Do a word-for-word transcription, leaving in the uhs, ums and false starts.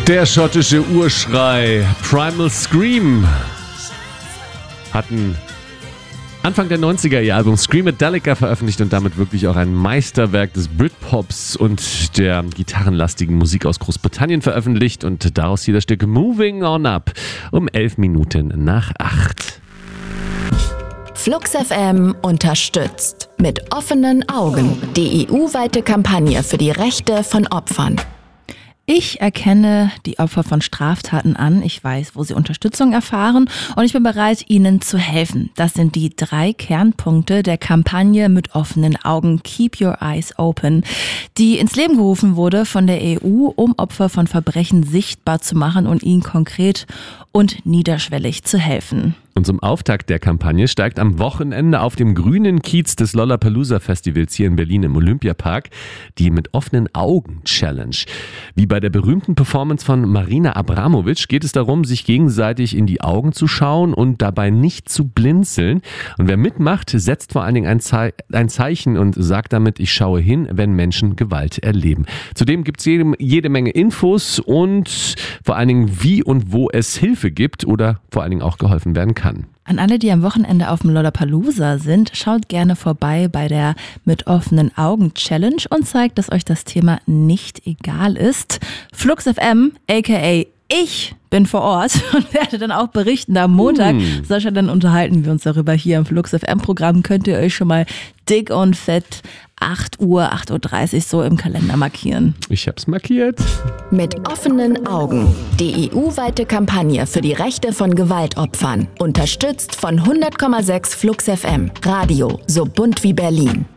Der schottische Urschrei Primal Scream hatten Anfang der neunziger ihr Album Screamadelica veröffentlicht und damit wirklich auch ein Meisterwerk des Britpops und der gitarrenlastigen Musik aus Großbritannien veröffentlicht und daraus hier das Stück Moving On Up um elf Minuten nach acht. Flux F M unterstützt mit offenen Augen die E U-weite Kampagne für die Rechte von Opfern. Ich erkenne die Opfer von Straftaten an, ich weiß, wo sie Unterstützung erfahren und ich bin bereit, ihnen zu helfen. Das sind die drei Kernpunkte der Kampagne mit offenen Augen Keep Your Eyes Open, die ins Leben gerufen wurde von der E U, um Opfer von Verbrechen sichtbar zu machen und ihnen konkret und niederschwellig zu helfen. Und zum Auftakt der Kampagne steigt am Wochenende auf dem grünen Kiez des Lollapalooza-Festivals hier in Berlin im Olympiapark die Mit offenen Augen Challenge. Wie bei der berühmten Performance von Marina Abramovic geht es darum, sich gegenseitig in die Augen zu schauen und dabei nicht zu blinzeln. Und wer mitmacht, setzt vor allen Dingen ein, Ze- ein Zeichen und sagt damit, ich schaue hin, wenn Menschen Gewalt erleben. Zudem gibt es jede, jede Menge Infos und vor allen Dingen, wie und wo es Hilfe gibt oder vor allen Dingen auch geholfen werden kann. An alle, die am Wochenende auf dem Lollapalooza sind, schaut gerne vorbei bei der Mit offenen Augen Challenge und zeigt, dass euch das Thema nicht egal ist. Flux F M, aka ich bin vor Ort und werde dann auch berichten am Montag. Mm. Sascha, dann unterhalten wir uns darüber hier im Flux F M-Programm. Könnt ihr euch schon mal dick und fett acht Uhr, acht Uhr dreißig so im Kalender markieren. Ich hab's markiert. Mit offenen Augen. Die E U-weite Kampagne für die Rechte von Gewaltopfern. Unterstützt von hundert Komma sechs Flux F M. Radio so bunt wie Berlin.